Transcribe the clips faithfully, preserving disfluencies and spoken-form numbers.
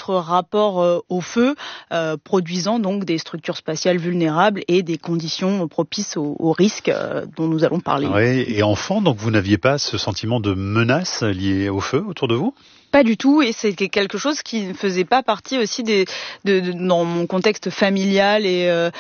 notre rapport euh, au feu, euh, produisant donc des structures spatiales vulnérables et des conditions propices aux, aux risques euh, dont nous allons parler. Ouais, et enfant, donc vous n'aviez pas ce sentiment de menace lié au feu autour de vous ? Pas du tout, et c'est quelque chose qui ne faisait pas partie aussi des, de, de, dans mon contexte familial et, euh,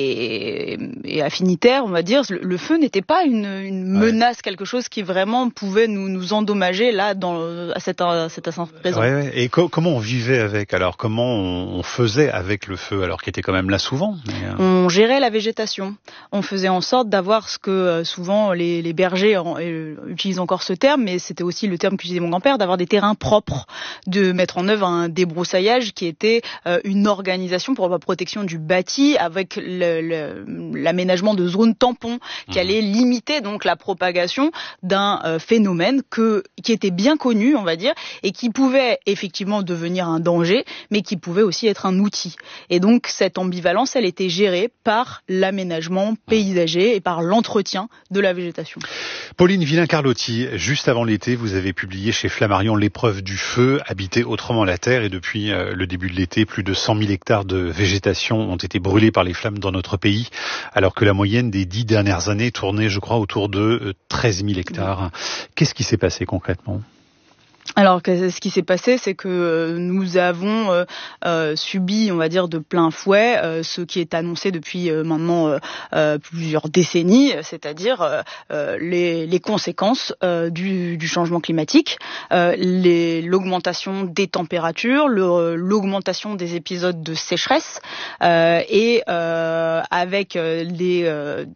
et, et affinitaire, on va dire. Le, le feu n'était pas une, une menace, ouais. quelque chose qui vraiment pouvait nous, nous endommager là dans, à cet, à cet instant présent. Ouais, ouais. Et co- comment on vivait avec ? Alors comment on, on faisait avec le feu, alors qu'il était quand même là souvent mais euh... On gérait la végétation. On faisait en sorte d'avoir ce que euh, souvent les, les bergers en, euh, utilisent encore ce terme, mais c'était aussi le terme qu'utilisait mon grand-père, d'avoir des terrains propres, de mettre en œuvre un débroussaillage qui était euh, une organisation pour la protection du bâti avec le, le, l'aménagement de zones tampons qui mmh. allait limiter donc la propagation d'un euh, phénomène que, qui était bien connu, on va dire, et qui pouvait effectivement devenir un danger, mais qui pouvait aussi être un outil. Et donc cette ambivalence, elle était gérée par l'aménagement paysager et par l'entretien de la végétation. Pauline Villain-Carlotti, juste avant l'été, vous avez publié chez Flammarion L'épreuve du feu, habiter autrement la terre, et depuis euh, le début de l'été, plus de cent mille hectares de végétation ont été brûlés par les flammes dans notre pays, alors que la moyenne des dix dernières années tournait, je crois, autour de euh, treize mille hectares. Qu'est-ce qui s'est passé concrètement ? Alors, ce qui s'est passé, c'est que nous avons euh, euh, subi, on va dire, de plein fouet euh, ce qui est annoncé depuis euh, maintenant euh, euh, plusieurs décennies, c'est-à-dire euh, les, les conséquences euh, du, du changement climatique, euh, les, l'augmentation des températures, le, l'augmentation des épisodes de sécheresse, euh, et euh, avec les, euh,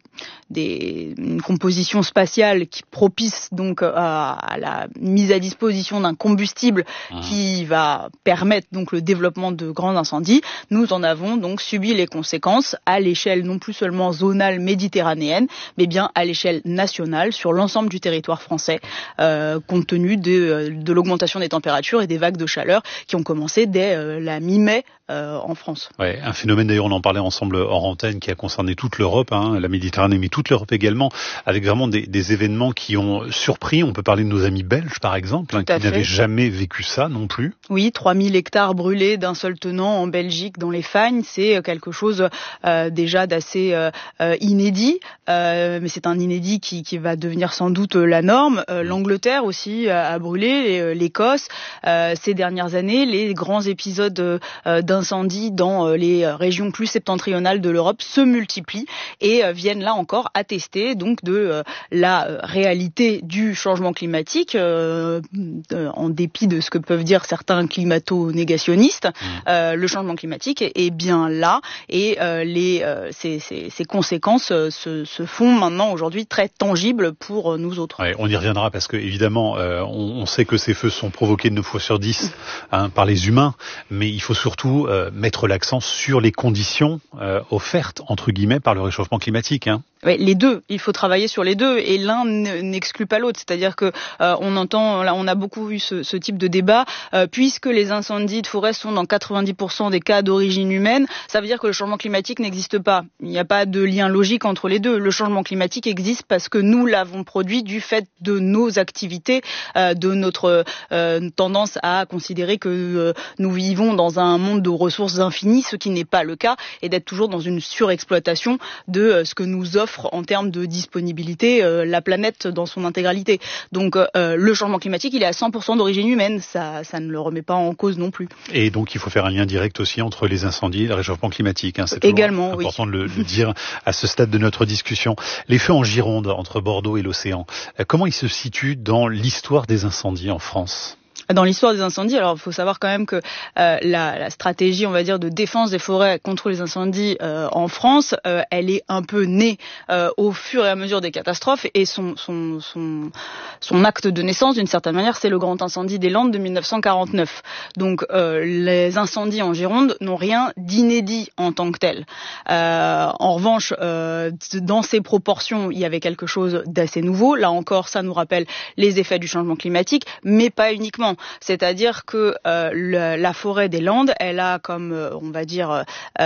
des, une composition spatiale qui propice donc à, à la mise à disposition d'un combustible mmh. qui va permettre donc le développement de grands incendies. Nous en avons donc subi les conséquences à l'échelle non plus seulement zonale méditerranéenne, mais bien à l'échelle nationale sur l'ensemble du territoire français, euh, compte tenu de, de l'augmentation des températures et des vagues de chaleur qui ont commencé dès euh, la mi-mai euh, en France. Ouais, un phénomène d'ailleurs, on en parlait ensemble hors antenne, qui a concerné toute l'Europe, hein, la Méditerranée, mais toute l'Europe également, avec vraiment des, des événements qui ont surpris. On peut parler de nos amis belges, par exemple, hein, qui n'avaient jamais vécu ça non plus. Oui, trois mille hectares brûlés d'un seul tenant en Belgique, dans les Fagnes, c'est quelque chose euh, déjà d'assez euh, inédit, euh, mais c'est un inédit qui, qui va devenir sans doute la norme. Euh, L'Angleterre aussi a, a brûlé, l'Écosse. Euh, ces dernières années, les grands épisodes euh, d'incendie dans euh, les régions plus septentrionales de l'Europe se multiplient et euh, viennent là encore attester donc de euh, la euh, réalité du changement climatique, euh, euh, en dépit de ce que peuvent dire certains climato-négationnistes. Mmh. Euh, le changement climatique est, est bien là et euh, les, euh, ces, ces, ces conséquences euh, se, se font maintenant aujourd'hui très tangibles pour euh, nous autres. Ouais, on y reviendra parce que évidemment euh, on, on sait que ces feux sont provoqués neuf fois sur dix hein, par les humains, mais il faut surtout euh, mettre l'accent sur les conditions euh, offertes entre guillemets par le réchauffement climatique. Hein. Ouais, les deux, il faut travailler sur les deux et l'un n'exclut pas l'autre. C'est-à-dire que euh, on entend, là, on a beaucoup eu ce, ce type de débat, euh, puisque les incendies de forêt sont dans quatre-vingt-dix pour cent des cas d'origine humaine, ça veut dire que le changement climatique n'existe pas. Il n'y a pas de lien logique entre les deux. Le changement climatique existe parce que nous l'avons produit du fait de nos activités, euh, de notre euh, tendance à considérer que euh, nous vivons dans un monde de ressources infinies, ce qui n'est pas le cas, et d'être toujours dans une surexploitation de euh, ce que nous offre en termes de disponibilité euh, la planète dans son intégralité. Donc euh, le changement climatique, il est à cent pour cent d'origine humaine, ça, ça ne le remet pas en cause non plus. Et donc il faut faire un lien direct aussi entre les incendies et le réchauffement climatique. Hein. C'est également important oui. de le, le dire à ce stade de notre discussion. Les feux en Gironde, entre Bordeaux et l'océan, comment ils se situent dans l'histoire des incendies en France ? Dans l'histoire des incendies, alors il faut savoir quand même que euh, la, la stratégie, on va dire, de défense des forêts contre les incendies euh, en France, euh, elle est un peu née euh, au fur et à mesure des catastrophes, et son, son, son, son acte de naissance, d'une certaine manière, c'est le grand incendie des Landes de mille neuf cent quarante-neuf. Donc euh, les incendies en Gironde n'ont rien d'inédit en tant que tel. Euh, en revanche, euh, dans ces proportions, il y avait quelque chose d'assez nouveau. Là encore, ça nous rappelle les effets du changement climatique, mais pas uniquement. C'est-à-dire que euh, le, la forêt des Landes, elle a comme, euh, on va dire,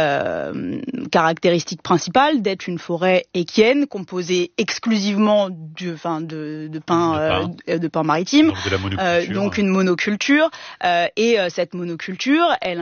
euh, caractéristique principale d'être une forêt équienne, composée exclusivement de, enfin, de, de pins, de pin. euh, de pins maritimes, donc, de la monoculture. Euh, donc une monoculture. Euh, et euh, cette monoculture, elle